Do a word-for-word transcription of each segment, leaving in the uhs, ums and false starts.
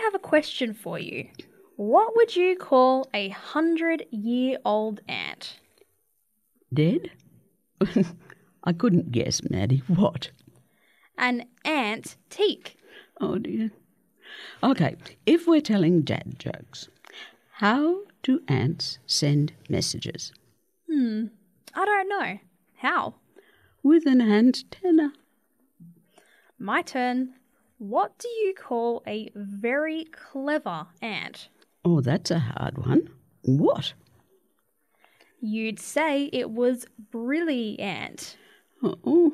have a question for you. What would you call a hundred-year-old ant? Dead? I couldn't guess, Maddie. What? An ant-teak. Oh, dear. Okay, if we're telling dad jokes, how do ants send messages? Hmm, I don't know. How? With an antenna. My turn. What do you call a very clever ant? Oh, that's a hard one. What? You'd say it was brilliant. Oh,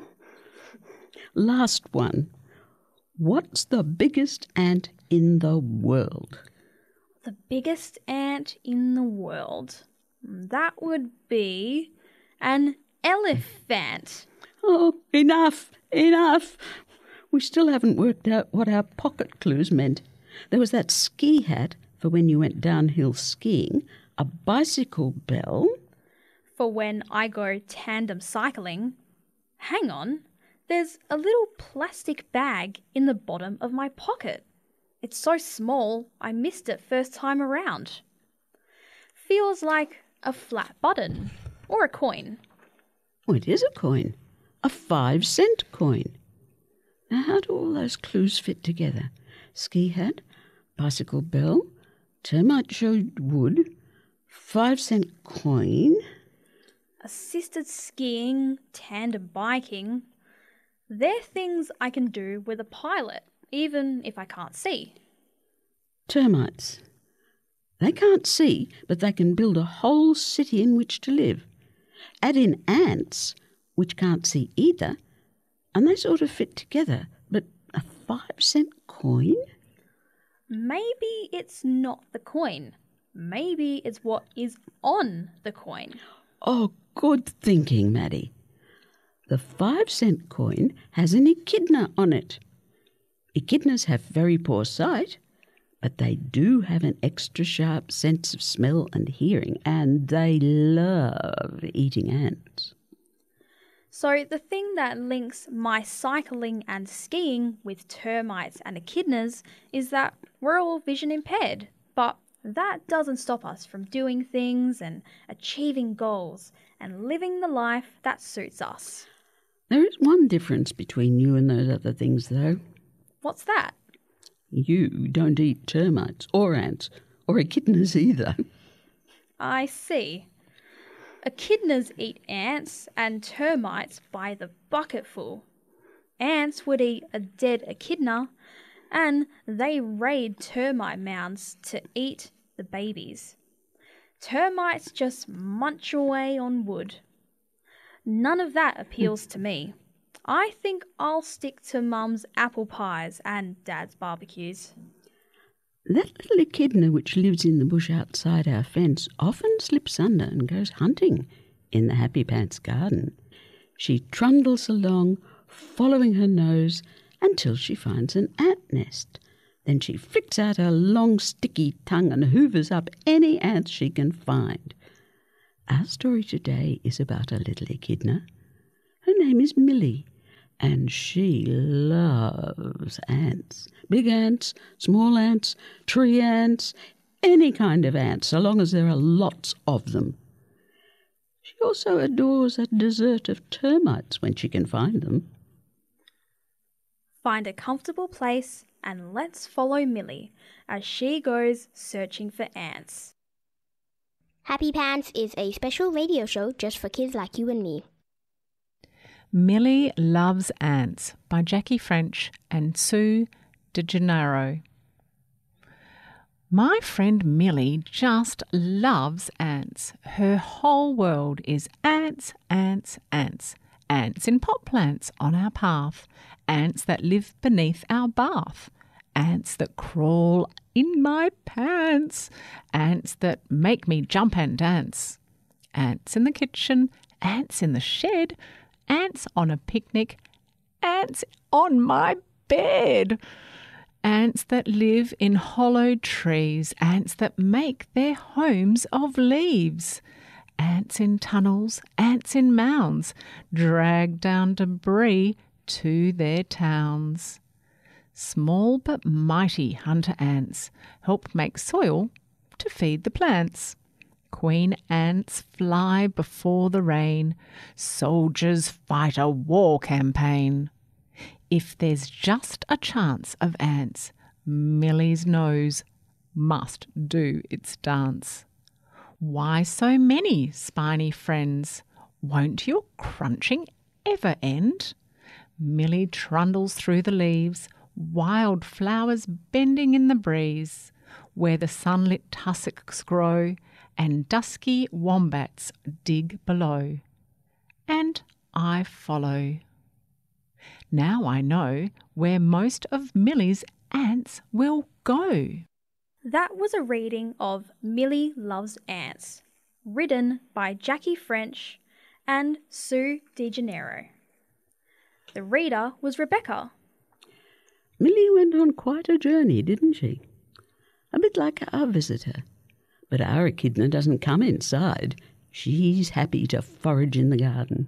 last one. What's the biggest ant in the world? The biggest ant in the world. That would be an elephant. Oh, enough, enough. We still haven't worked out what our pocket clues meant. There was that ski hat for when you went downhill skiing, a bicycle bell. For when I go tandem cycling. Hang on, there's a little plastic bag in the bottom of my pocket. It's so small, I missed it first time around. Feels like a flat button or a coin. Oh, it is a coin. A five cent coin. Now, how do all those clues fit together? Ski hat, bicycle bell, termite showed wood, five cent coin. Assisted skiing, tandem biking. They're things I can do with a pilot, even if I can't see. Termites. They can't see, but they can build a whole city in which to live. Add in ants, which can't see either, and they sort of fit together. But a five cent coin? Maybe it's not the coin. Maybe it's what is on the coin. Oh, good thinking, Maddie. The five cent coin has an echidna on it. Echidnas have very poor sight, but they do have an extra sharp sense of smell and hearing, and they love eating ants. So the thing that links my cycling and skiing with termites and echidnas is that we're all vision impaired, but that doesn't stop us from doing things and achieving goals and living the life that suits us. There is one difference between you and those other things, though. What's that? You don't eat termites or ants or echidnas either. I see. Echidnas eat ants and termites by the bucketful. Ants would eat a dead echidna, and they raid termite mounds to eat the babies. Termites just munch away on wood. None of that appeals to me. I think I'll stick to Mum's apple pies and Dad's barbecues. That little echidna which lives in the bush outside our fence often slips under and goes hunting in the Happy Pants garden. She trundles along, following her nose until she finds an ant nest. Then she flicks out her long sticky tongue and hoovers up any ants she can find. Our story today is about a little echidna. Her name is Millie, and she loves ants. Big ants, small ants, tree ants, any kind of ants, so long as there are lots of them. She also adores a dessert of termites when she can find them. Find a comfortable place and let's follow Millie as she goes searching for ants. Happy Pants is a special radio show just for kids like you and me. Millie Loves Ants by Jackie French and Sue De Gennaro. My friend Millie just loves ants. Her whole world is ants, ants, ants. Ants in pot plants on our path. Ants that live beneath our bath. Ants that crawl in my pants. Ants that make me jump and dance. Ants in the kitchen. Ants in the shed. Ants on a picnic. Ants on my bed. Ants that live in hollow trees. Ants that make their homes of leaves. Ants in tunnels. Ants in mounds. Drag down debris to their towns. Small but mighty hunter ants help make soil to feed the plants. Queen ants fly before the rain. Soldiers fight a war campaign. If there's just a chance of ants, Millie's nose must do its dance. Why so many, spiny friends? Won't your crunching ever end? Millie trundles through the leaves, wild flowers bending in the breeze, where the sunlit tussocks grow and dusky wombats dig below. And I follow. Now I know where most of Millie's ants will go. That was a reading of Millie Loves Ants, written by Jackie French and Sue DeGennaro. The reader was Rebecca. Millie went on quite a journey, didn't she? A bit like our visitor. But our echidna doesn't come inside. She's happy to forage in the garden.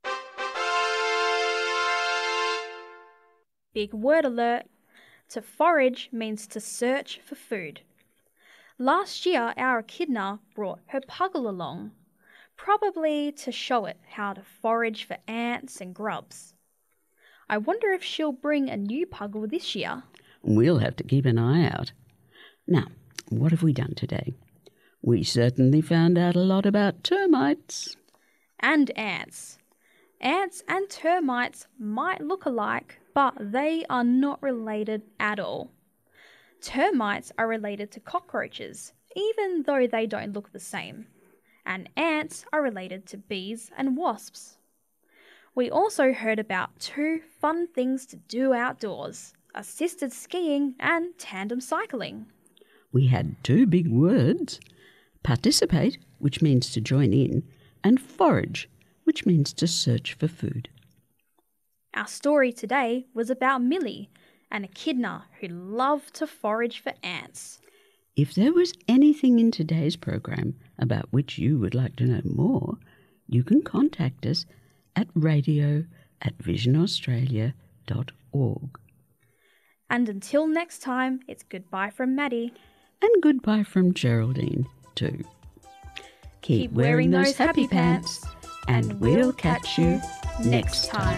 Big word alert. To forage means to search for food. Last year, our echidna brought her puggle along, probably to show it how to forage for ants and grubs. I wonder if she'll bring a new puggle this year. We'll have to keep an eye out. Now, what have we done today? We certainly found out a lot about termites. And ants. Ants and termites might look alike, but they are not related at all. Termites are related to cockroaches, even though they don't look the same. And ants are related to bees and wasps. We also heard about two fun things to do outdoors: assisted skiing and tandem cycling. We had two big words: participate, which means to join in, and forage, which means to search for food. Our story today was about Millie, an echidna who loved to forage for ants. If there was anything in today's program about which you would like to know more, you can contact us at radio at vision australia dot org. And until next time, it's goodbye from Maddie. And goodbye from Geraldine, too. Keep, Keep wearing those happy pants, and we'll catch you next time.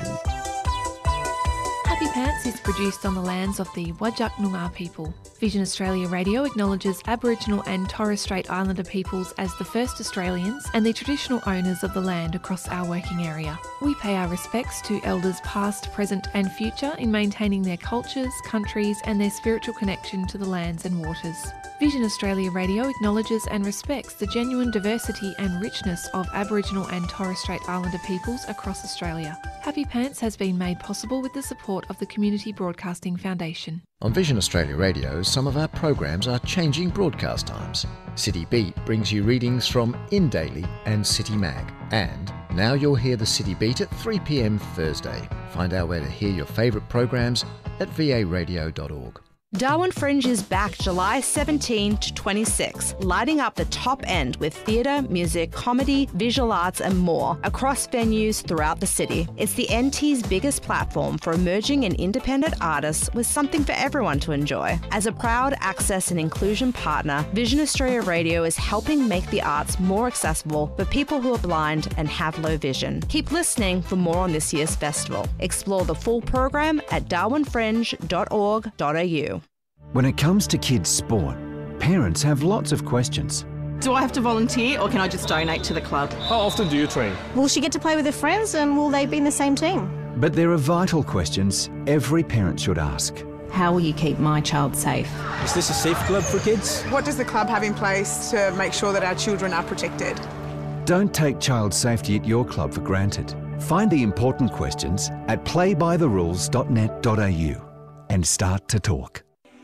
Happy Pants is produced on the lands of the Whadjuk Noongar people. Vision Australia Radio acknowledges Aboriginal and Torres Strait Islander peoples as the first Australians and the traditional owners of the land across our working area. We pay our respects to elders past, present and future in maintaining their cultures, countries and their spiritual connection to the lands and waters. Vision Australia Radio acknowledges and respects the genuine diversity and richness of Aboriginal and Torres Strait Islander peoples across Australia. Happy Pants has been made possible with the support of the Community Broadcasting Foundation. On Vision Australia Radio, some of our programs are changing broadcast times. City Beat brings you readings from In Daily and City Mag. And now you'll hear the City Beat at three p m Thursday. Find out where to hear your favourite programs at v a radio dot org. Darwin Fringe is back July seventeenth to twenty-sixth, lighting up the top end with theatre, music, comedy, visual arts and more across venues throughout the city. It's the N T's biggest platform for emerging and independent artists with something for everyone to enjoy. As a proud access and inclusion partner, Vision Australia Radio is helping make the arts more accessible for people who are blind and have low vision. Keep listening for more on this year's festival. Explore the full program at darwin fringe dot org dot a u. When it comes to kids' sport, parents have lots of questions. Do I have to volunteer or can I just donate to the club? How often do you train? Will she get to play with her friends and will they be in the same team? But there are vital questions every parent should ask. How will you keep my child safe? Is this a safe club for kids? What does the club have in place to make sure that our children are protected? Don't take child safety at your club for granted. Find the important questions at play by the rules dot net dot a u and start to talk.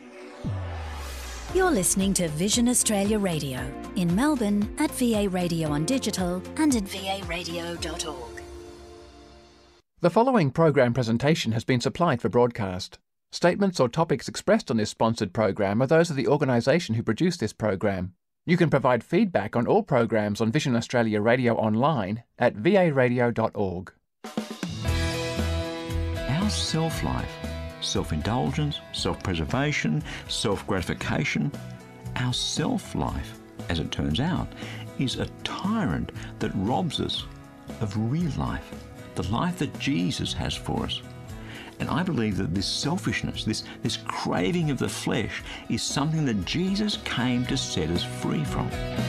You're listening to Vision Australia Radio in Melbourne at V A Radio on digital and at v a radio dot org. The following program presentation has been supplied for broadcast. Statements or topics expressed on this sponsored program are those of the organisation who produced this program. You can provide feedback on all programs on Vision Australia Radio online at v a radio dot org. Our self-life self-indulgence, self-preservation, self-gratification. Our self-life, as it turns out, is a tyrant that robs us of real life, the life that Jesus has for us. And I believe that this selfishness, this, this craving of the flesh, is something that Jesus came to set us free from.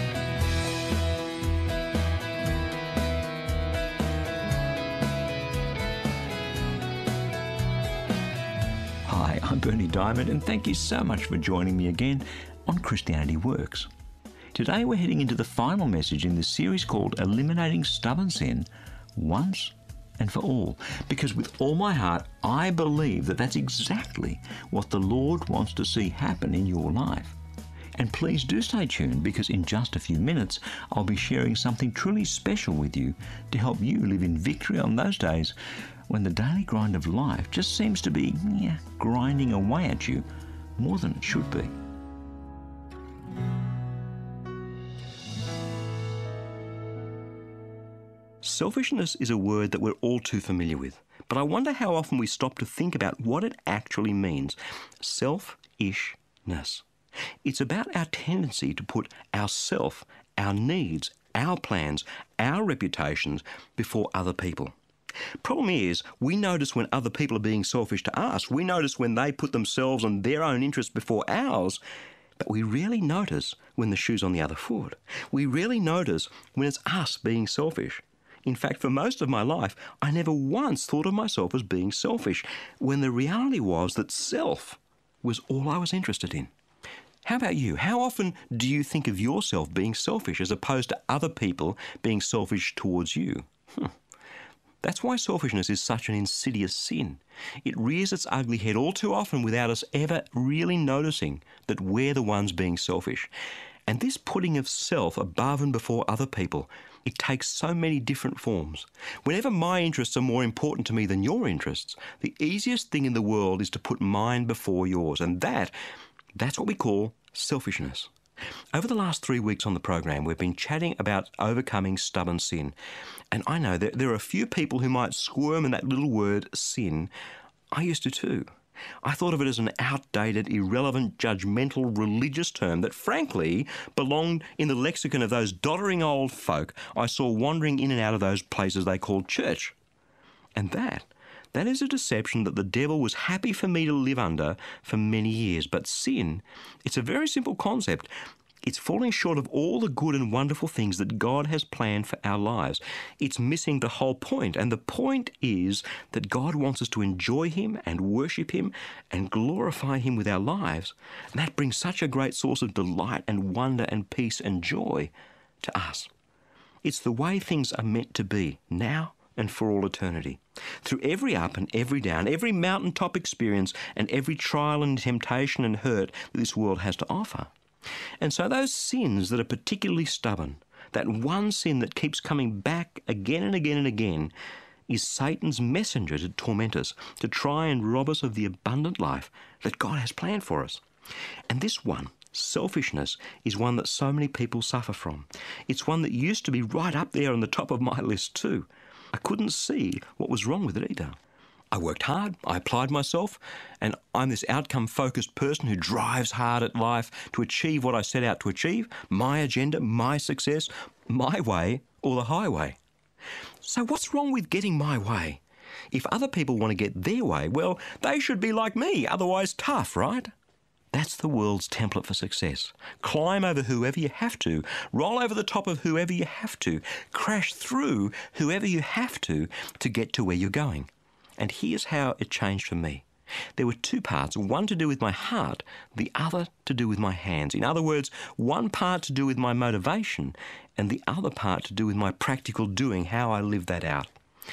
Hi, I'm Bernie Diamond, and thank you so much for joining me again on Christianity Works. Today we're heading into the final message in this series called Eliminating Stubborn Sin Once and for All, because with all my heart I believe that that's exactly what the Lord wants to see happen in your life. And please do stay tuned, because in just a few minutes I'll be sharing something truly special with you to help you live in victory on those days when the daily grind of life just seems to be yeah, grinding away at you more than it should be. Selfishness is a word that we're all too familiar with, but I wonder how often we stop to think about what it actually means. Selfishness. It's about our tendency to put ourself, our needs, our plans, our reputations before other people. Problem is, we notice when other people are being selfish to us. We notice when they put themselves and their own interests before ours. But we rarely notice when the shoe's on the other foot. We rarely notice when it's us being selfish. In fact, for most of my life, I never once thought of myself as being selfish, when the reality was that self was all I was interested in. How about you? How often do you think of yourself being selfish as opposed to other people being selfish towards you? Hmm. That's why selfishness is such an insidious sin. It rears its ugly head all too often without us ever really noticing that we're the ones being selfish. And this putting of self above and before other people, it takes so many different forms. Whenever my interests are more important to me than your interests, the easiest thing in the world is to put mine before yours. And that, that's what we call selfishness. Over the last three weeks on the program, we've been chatting about overcoming stubborn sin. And I know that there are a few people who might squirm in that little word, sin. I used to too. I thought of it as an outdated, irrelevant, judgmental, religious term that frankly belonged in the lexicon of those doddering old folk I saw wandering in and out of those places they called church. And that, that is a deception that the devil was happy for me to live under for many years. But sin, it's a very simple concept. It's falling short of all the good and wonderful things that God has planned for our lives. It's missing the whole point. And the point is that God wants us to enjoy Him and worship Him and glorify Him with our lives. And that brings such a great source of delight and wonder and peace and joy to us. It's the way things are meant to be now and for all eternity. Through every up and every down, every mountaintop experience and every trial and temptation and hurt that this world has to offer. And so those sins that are particularly stubborn, that one sin that keeps coming back again and again and again, is Satan's messenger to torment us, to try and rob us of the abundant life that God has planned for us. And this one, selfishness, is one that so many people suffer from. It's one that used to be right up there on the top of my list too. I couldn't see what was wrong with it either. I worked hard, I applied myself, and I'm this outcome-focused person who drives hard at life to achieve what I set out to achieve, my agenda, my success, my way or the highway. So what's wrong with getting my way? If other people want to get their way, well, they should be like me, otherwise tough, right? That's the world's template for success. Climb over whoever you have to, roll over the top of whoever you have to, crash through whoever you have to to get to where you're going. And here's how it changed for me. There were two parts, one to do with my heart, the other to do with my hands. In other words, one part to do with my motivation and the other part to do with my practical doing, how I lived that out.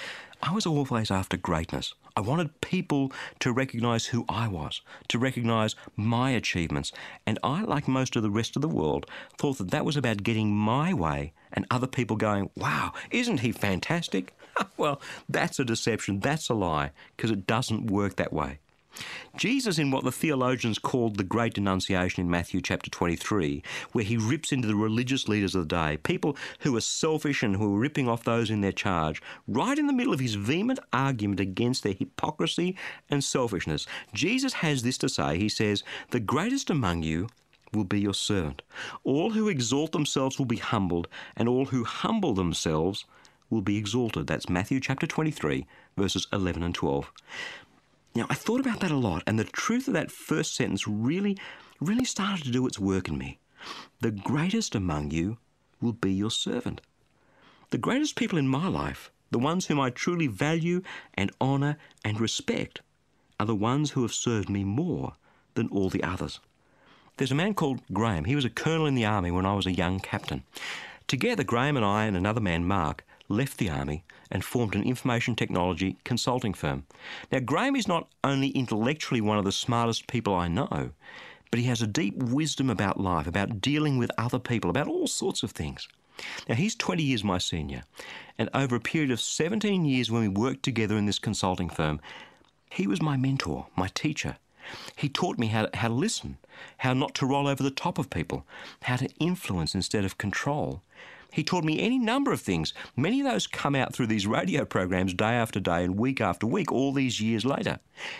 I was always after greatness. I wanted people to recognise who I was, to recognise my achievements. And I, like most of the rest of the world, thought that that was about getting my way and other people going, wow, isn't he fantastic? Well, that's a deception. That's a lie, because it doesn't work that way. Jesus, in what the theologians called the Great Denunciation in Matthew chapter twenty-three, where he rips into the religious leaders of the day, people who are selfish and who are ripping off those in their charge, right in the middle of his vehement argument against their hypocrisy and selfishness, Jesus has this to say. He says, "The greatest among you will be your servant. All who exalt themselves will be humbled, and all who humble themselves will be exalted." That's Matthew chapter twenty-three, verses eleven and twelve. Now, I thought about that a lot, and the truth of that first sentence really, really started to do its work in me. The greatest among you will be your servant. The greatest people in my life, the ones whom I truly value and honour and respect, are the ones who have served me more than all the others. There's a man called Graham. He was a colonel in the army when I was a young captain. Together, Graham and I and another man, Mark, left the army and formed an information technology consulting firm. Now, Graham is not only intellectually one of the smartest people I know, but he has a deep wisdom about life, about dealing with other people, about all sorts of things. Now, he's twenty years my senior, and over a period of seventeen years when we worked together in this consulting firm, he was my mentor, my teacher. He taught me how to, how to listen, how not to roll over the top of people, how to influence instead of control. He taught me any number of things. Many of those come out through these radio programs day after day and week after week, all these years later.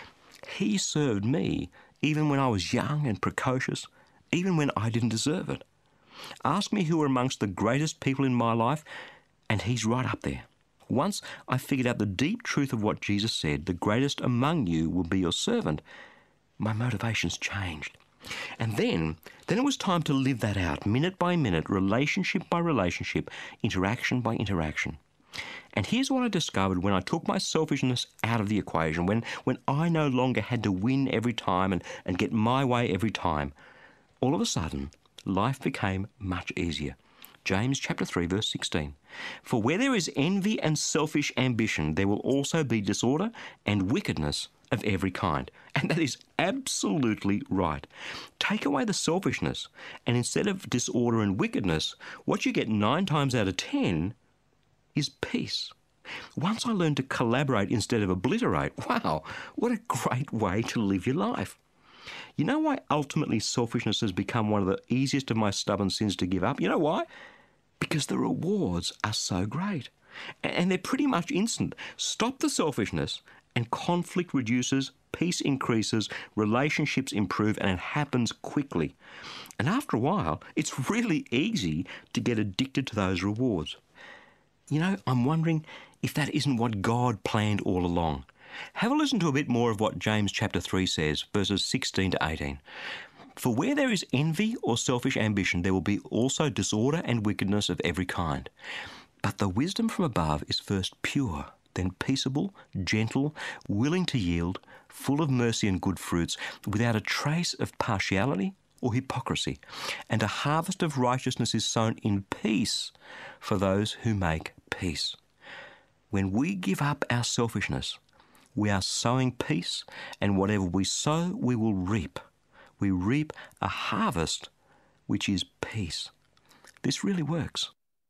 He served me even when I was young and precocious, even when I didn't deserve it. Ask me who are amongst the greatest people in my life, and he's right up there. Once I figured out the deep truth of what Jesus said, the greatest among you will be your servant, my motivations changed. And then, then it was time to live that out, minute by minute, relationship by relationship, interaction by interaction. And here's what I discovered when I took my selfishness out of the equation, when, when I no longer had to win every time and, and get my way every time. All of a sudden, life became much easier. James chapter three, verse sixteen. "For where there is envy and selfish ambition, there will also be disorder and wickedness of every kind." And that is absolutely right. Take away the selfishness, and instead of disorder and wickedness, what you get nine times out of ten is peace. Once I learned to collaborate instead of obliterate, wow, what a great way to live your life. You know why ultimately selfishness has become one of the easiest of my stubborn sins to give up? You know why? Because the rewards are so great. And they're pretty much instant. Stop the selfishness and conflict reduces, peace increases, relationships improve, and it happens quickly. And after a while, it's really easy to get addicted to those rewards. You know, I'm wondering if that isn't what God planned all along. Have a listen to a bit more of what James chapter three says, verses sixteen to eighteen. "For where there is envy or selfish ambition, there will be also disorder and wickedness of every kind. But the wisdom from above is first pure, then peaceable, gentle, willing to yield, full of mercy and good fruits, without a trace of partiality or hypocrisy. And a harvest of righteousness is sown in peace for those who make peace." When we give up our selfishness, we are sowing peace, and whatever we sow, we will reap. We reap a harvest which is peace. This really works.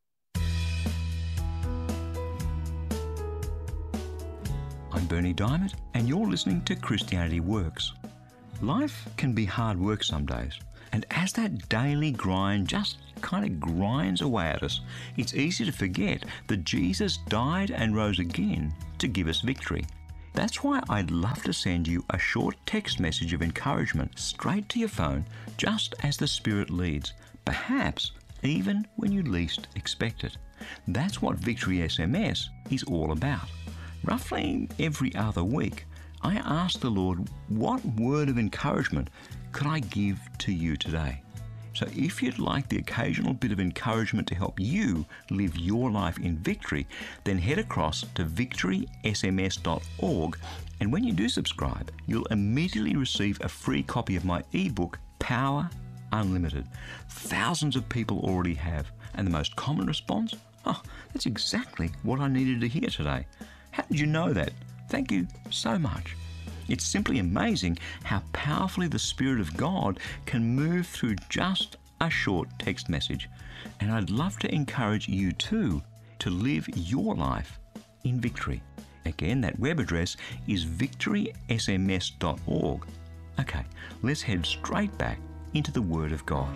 I'm Bernie Diamond, and you're listening to Christianity Works. Life can be hard work some days, and as that daily grind just kind of grinds away at us, it's easy to forget that Jesus died and rose again to give us victory. That's why I'd love to send you a short text message of encouragement straight to your phone, just as the Spirit leads, perhaps even when you least expect it. That's what Victory S M S is all about. Roughly every other week, I ask the Lord, what word of encouragement could I give to you today? So if you'd like the occasional bit of encouragement to help you live your life in victory, then head across to victory s m s dot org, and when you do subscribe, you'll immediately receive a free copy of my ebook, Power Unlimited. Thousands of people already have, and the most common response? Oh, that's exactly what I needed to hear today. How did you know that? Thank you so much. It's simply amazing how powerfully the Spirit of God can move through just a short text message. And I'd love to encourage you too to live your life in victory. Again, that web address is victory s m s dot org. Okay, let's head straight back into the Word of God.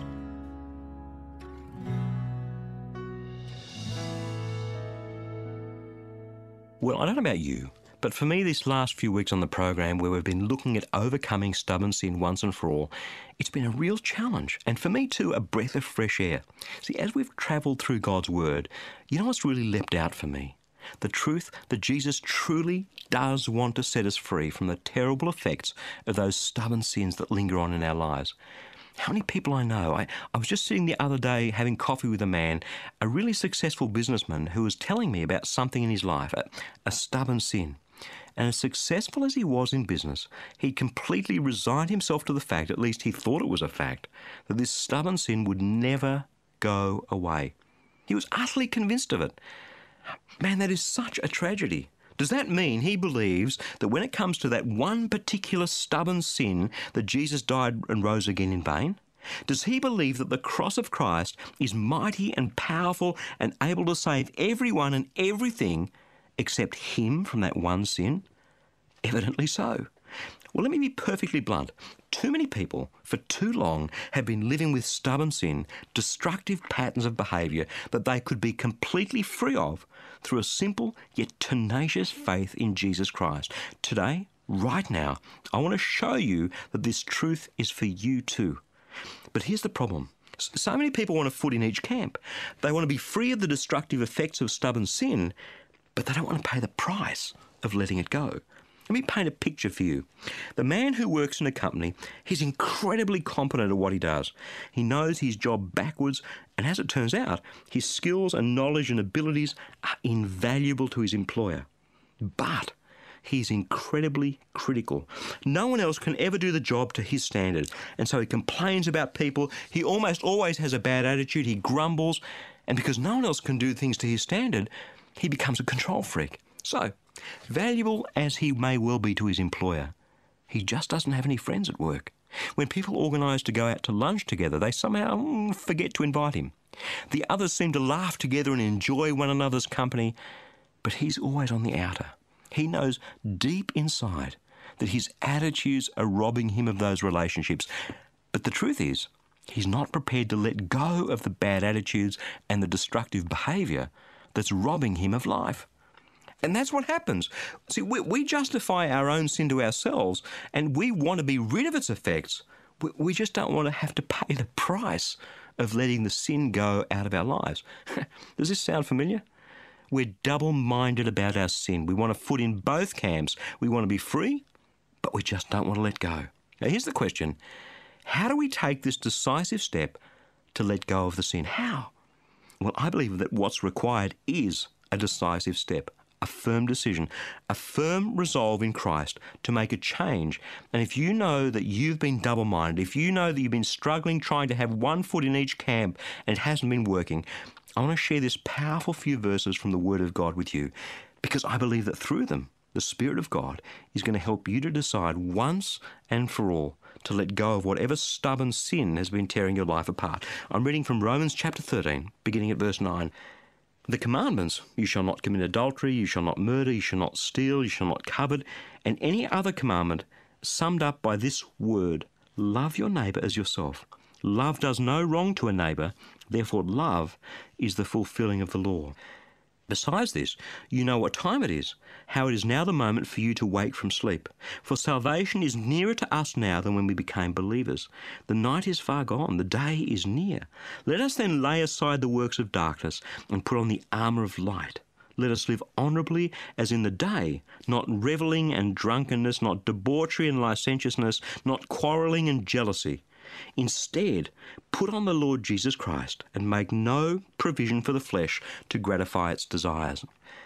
Well, I don't know about you, but for me this last few weeks on the program where we've been looking at overcoming stubborn sin once and for all, it's been a real challenge, and for me too, a breath of fresh air. See, as we've travelled through God's Word, you know what's really leapt out for me? The truth that Jesus truly does want to set us free from the terrible effects of those stubborn sins that linger on in our lives. How many people I know, I, I was just sitting the other day having coffee with a man, a really successful businessman who was telling me about something in his life, a, a stubborn sin. And as successful as he was in business, he completely resigned himself to the fact, at least he thought it was a fact, that this stubborn sin would never go away. He was utterly convinced of it. Man, that is such a tragedy. Does that mean he believes that when it comes to that one particular stubborn sin that Jesus died and rose again in vain? Does he believe that the cross of Christ is mighty and powerful and able to save everyone and everything except him from that one sin? Evidently so. Well, let me be perfectly blunt. Too many people, for too long, have been living with stubborn sin, destructive patterns of behaviour that they could be completely free of through a simple yet tenacious faith in Jesus Christ. Today, right now, I want to show you that this truth is for you too. But here's the problem. So many people want a foot in each camp. They want to be free of the destructive effects of stubborn sin, but they don't want to pay the price of letting it go. Let me paint a picture for you. The man who works in a company, he's incredibly competent at what he does. He knows his job backwards, and as it turns out, his skills and knowledge and abilities are invaluable to his employer. But he's incredibly critical. No one else can ever do the job to his standard, and so he complains about people. He almost always has a bad attitude. He grumbles, and because no one else can do things to his standard, he becomes a control freak. So, valuable as he may well be to his employer, he just doesn't have any friends at work. When people organise to go out to lunch together, they somehow mm, forget to invite him. The others seem to laugh together and enjoy one another's company, but he's always on the outer. He knows deep inside that his attitudes are robbing him of those relationships. But the truth is, he's not prepared to let go of the bad attitudes and the destructive behaviour that's robbing him of life. And that's what happens. See, we, we justify our own sin to ourselves, and we want to be rid of its effects. We, we just don't want to have to pay the price of letting the sin go out of our lives. Does this sound familiar? We're double-minded about our sin. We want a foot in both camps. We want to be free, but we just don't want to let go. Now, here's the question. How do we take this decisive step to let go of the sin? How? Well, I believe that what's required is a decisive step. A firm decision, a firm resolve in Christ to make a change. And if you know that you've been double-minded, if you know that you've been struggling trying to have one foot in each camp and it hasn't been working, I want to share this powerful few verses from the Word of God with you, because I believe that through them, the Spirit of God is going to help you to decide once and for all to let go of whatever stubborn sin has been tearing your life apart. I'm reading from Romans chapter thirteen, beginning at verse nine. The commandments, you shall not commit adultery, you shall not murder, you shall not steal, you shall not covet, and any other commandment summed up by this word, love your neighbour as yourself. Love does no wrong to a neighbour, therefore love is the fulfilling of the law. Besides this, you know what time it is, how it is now the moment for you to wake from sleep. For salvation is nearer to us now than when we became believers. The night is far gone, the day is near. Let us then lay aside the works of darkness and put on the armour of light. Let us live honourably as in the day, not revelling and drunkenness, not debauchery and licentiousness, not quarrelling and jealousy. Instead, put on the Lord Jesus Christ and make no provision for the flesh to gratify its desires.